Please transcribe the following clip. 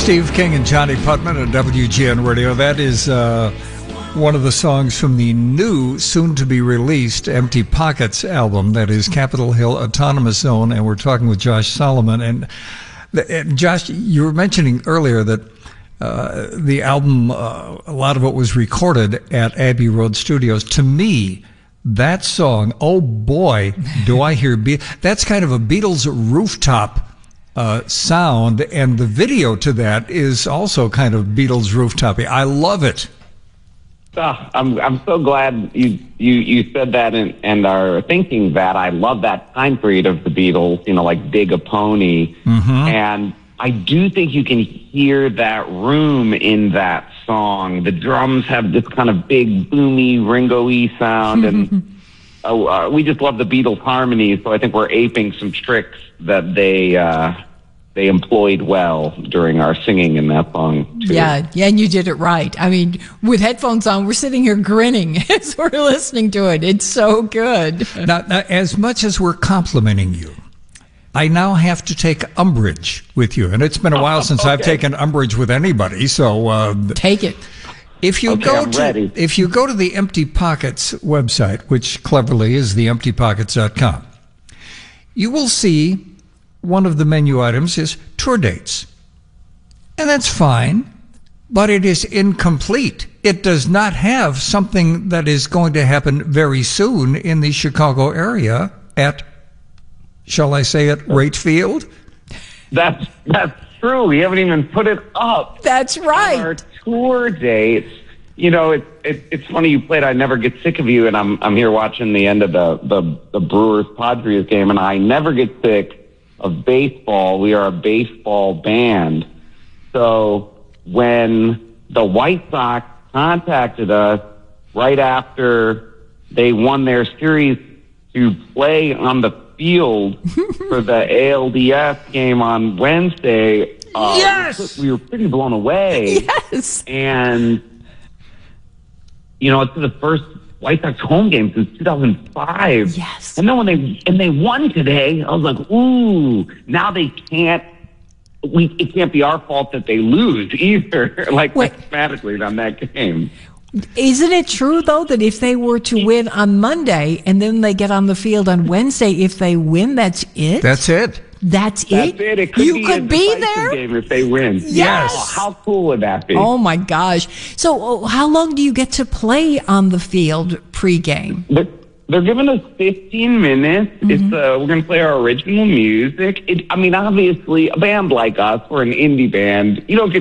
Steve King and Johnny Putman at WGN Radio. That is one of the songs from the new, soon-to-be-released Empty Pockets album. That is Capitol Hill Autonomous Zone, and we're talking with Josh Solomon. And Josh, you were mentioning earlier that the album, a lot of it was recorded at Abbey Road Studios. To me, that song, oh boy, do I hear that's kind of a Beatles rooftop sound, and the video to that is also kind of Beatles rooftop-y. I love it. I'm so glad you said that and are thinking that. I love that time period of the Beatles, like Dig a Pony. Mm-hmm. And I do think you can hear that room in that song. The drums have this kind of big, boomy, Ringo-y sound, and we just love the Beatles harmonies, so I think we're aping some tricks that they employed well during our singing in that song, too. Yeah, and you did it right. I mean, with headphones on, we're sitting here grinning as we're listening to it. It's so good. Now, as much as we're complimenting you, I now have to take umbrage with you. And it's been a while since I've taken umbrage with anybody, so... take it. If you go to the Empty Pockets website, which cleverly is theemptypockets.com, you will see one of the menu items is tour dates. And that's fine, but it is incomplete. It does not have something that is going to happen very soon in the Chicago area at, shall I say it, Rate Field? That's true. We haven't even put it up. That's right. Our tour dates. It's funny you played I Never Get Sick of You, and I'm here watching the end of the Brewers-Padres game, and I never get sick of baseball. We are a baseball band. So when the White Sox contacted us right after they won their series to play on the field for the ALDS game on Wednesday, yes! we were pretty blown away. Yes! And, it's the first White Sox home game since 2005. Yes. And then when they won today, I was like, ooh, now they can't. It can't be our fault that they lose either. Mathematically on that game. Isn't it true though that if they were to win on Monday and then they get on the field on Wednesday, if they win, that's it? That's it. That's it? It could you could be there game if they win. Yes. Oh, how cool would that be? Oh my gosh! So, how long do you get to play on the field pregame? They're giving us 15 minutes. Mm-hmm. We're going to play our original music. Obviously, a band like us, we're an indie band. You don't get